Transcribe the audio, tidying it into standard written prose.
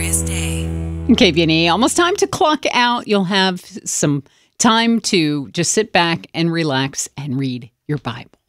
glorious day. KVNE, almost time to clock out. You'll have some time to just sit back and relax and read your Bible.